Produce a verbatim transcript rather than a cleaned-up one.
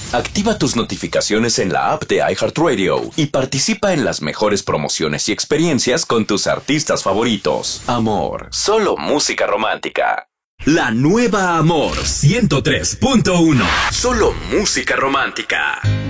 Activa tus notificaciones en la app de iHeartRadio y participa en las mejores promociones y experiencias con tus artistas favoritos. Amor, solo música romántica. La nueva Amor ciento tres punto uno. Solo música romántica.